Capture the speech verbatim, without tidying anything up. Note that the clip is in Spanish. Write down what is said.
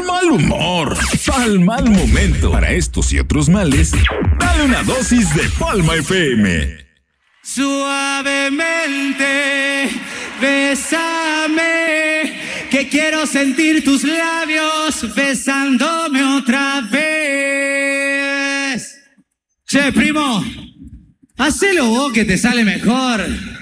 mal humor, pa'l mal momento. Para estos y otros males, dale una dosis de Palma F M. Suavemente, bésame, que quiero sentir tus labios besándome otra vez. Che, primo, hacelo vos que te sale mejor.